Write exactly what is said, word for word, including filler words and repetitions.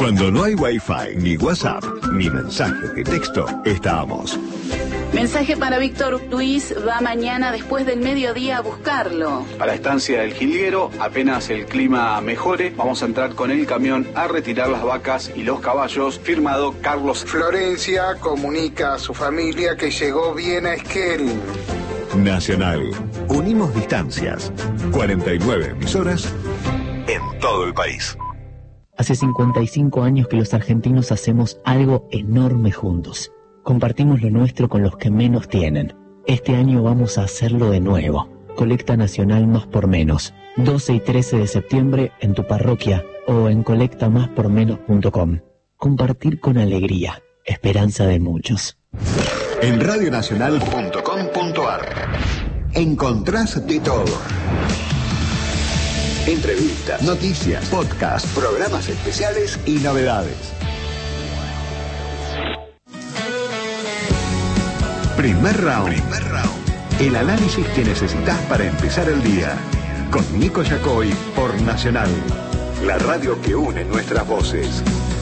Cuando no hay Wi-Fi, ni WhatsApp, ni mensaje de texto, estábamos. Mensaje para Víctor Luis, va mañana después del mediodía a buscarlo. A la estancia del Jilguero, apenas el clima mejore, vamos a entrar con el camión a retirar las vacas y los caballos. Firmado Carlos. Florencia comunica a su familia que llegó bien a Esquel. Nacional. Unimos distancias. cuarenta y nueve emisoras en todo el país. Hace cincuenta y cinco años que los argentinos hacemos algo enorme juntos. Compartimos lo nuestro con los que menos tienen. Este año vamos a hacerlo de nuevo. Colecta Nacional Más por Menos. doce y trece de septiembre en tu parroquia o en colecta más por menos punto com. Compartir con alegría. Esperanza de muchos. En radio nacional punto com punto ar encontrás de todo. Entrevistas, noticias, podcasts, programas especiales y novedades. Primer round. Primer round. El análisis que necesitas para empezar el día. Con Nico Yacoy por Nacional. La radio que une nuestras voces.